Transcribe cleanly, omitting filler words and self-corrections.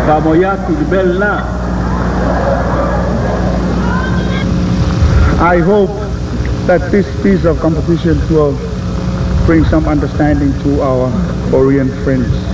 I hope that this piece of competition will bring some understanding to our Korean friends.